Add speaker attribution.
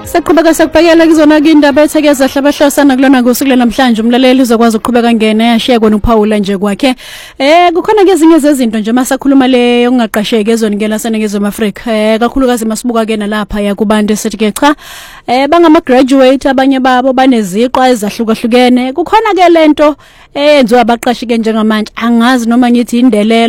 Speaker 1: Saqhubeka sakubhekela kuzona ke indaba ethekeza hlabahlosana kulona kusuku namhlanje umlaleli uzokwazi ukuqhubeka ngene yashiyekwe noPaula nje kwakhe kukhona ke ezinye zezinto nje masakhuluma le ongaqasheke ezonikela senengezwe Afrika kakhulukazi masibuka ke nalapha ya kubantu esithi ke cha bangama graduate abanye babo baneziqwa ezahlukahlukene kukhona ke lento enziwa abaqashi ke njengamanje angazi noma ngithi indelelo